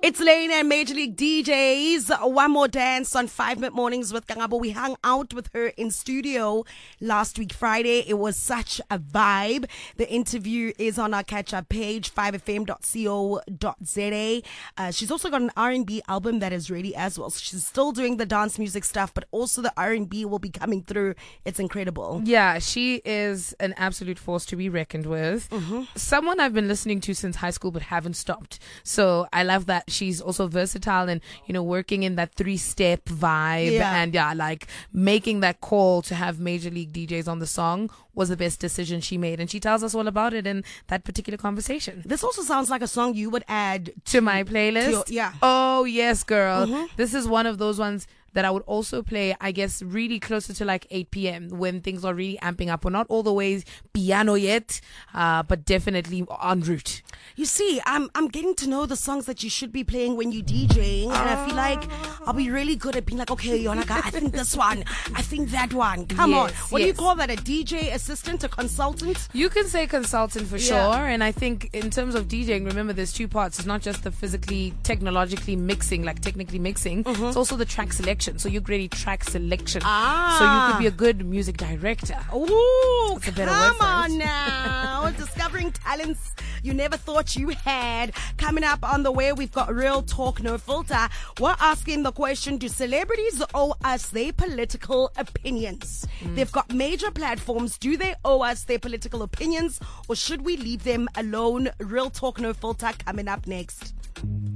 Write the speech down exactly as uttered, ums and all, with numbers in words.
It's Lane and Major League D Js. One More Dance on five minute Mornings with Kangabo. We hung out with her in studio last week, Friday. It was such a vibe. The interview is on our catch-up page, five f m dot co dot z a. Uh, she's also got an R and B album that is ready as well. So she's still doing the dance music stuff, but also the R and B will be coming through. It's incredible. Yeah, she is an absolute force to be reckoned with. Mm-hmm. Someone I've been listening to since high school but haven't stopped. So I love that she's also versatile and, you know, working in that three-step vibe. Yeah. And yeah, like making that call to have Major League D Js on the song was the best decision she made. And she tells us all about it in that particular conversation. This also sounds like a song you would add to my playlist. To your, yeah. Oh, yes, girl. Mm-hmm. This is one of those ones that I would also play, I guess, really closer to like eight p.m. when things are really amping up. We're not all the way piano yet, uh, but definitely en route. You see, I'm I'm getting to know the songs that you should be playing when you're DJing, and I feel like I'll be really good at being like, okay, Yonaga, I think this one, I think that one. Come Yes, on. What yes. do you call that? A D J assistant, a consultant? You can say consultant for Yeah. sure. And I think in terms of DJing, remember there's two parts. It's not just the physically, technologically mixing, like technically mixing. Mm-hmm. It's also the track selection. So you're great at track selection. Ah. So you could be a good music director. Ooh, That's a better come word for on it. now. Discovering talents you never thought you had. Coming up on the way, we've got Real Talk No Filter. We're asking the question, do celebrities owe us their political opinions? Mm. They've got major platforms. Do they owe us their political opinions, or should we leave them alone? Real Talk No Filter coming up next.